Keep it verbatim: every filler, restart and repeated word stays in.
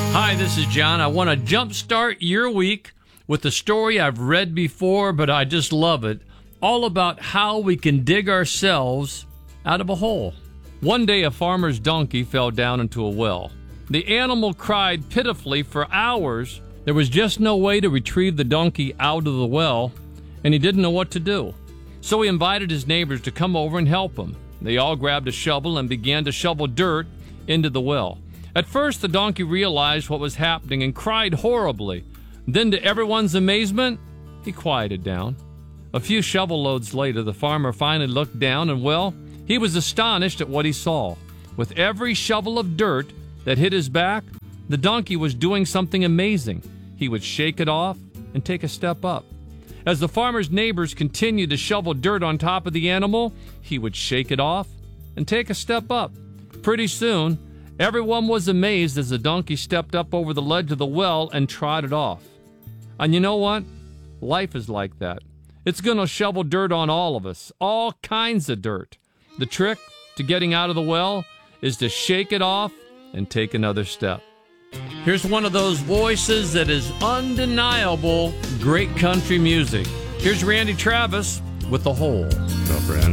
Hi, this is John. I want to jumpstart your week with a story I've read before, but I just love it. All about how we can dig ourselves out of a hole. One day, a farmer's donkey fell down into a well. The animal cried pitifully for hours. There was just no way to retrieve the donkey out of the well, and he didn't know what to do. So he invited his neighbors to come over and help him. They all grabbed a shovel and began to shovel dirt into the well. At first, the donkey realized what was happening and cried horribly. Then, to everyone's amazement, he quieted down. A few shovel loads later, the farmer finally looked down and, well, he was astonished at what he saw. With every shovel of dirt that hit his back, the donkey was doing something amazing. He would shake it off and take a step up. As the farmer's neighbors continued to shovel dirt on top of the animal, he would shake it off and take a step up. Pretty soon, everyone was amazed as the donkey stepped up over the ledge of the well and trotted off. And you know what? Life is like that. It's going to shovel dirt on all of us, all kinds of dirt. The trick to getting out of the well is to shake it off and take another step. Here's one of those voices that is undeniable great country music. Here's Randy Travis with The Hole.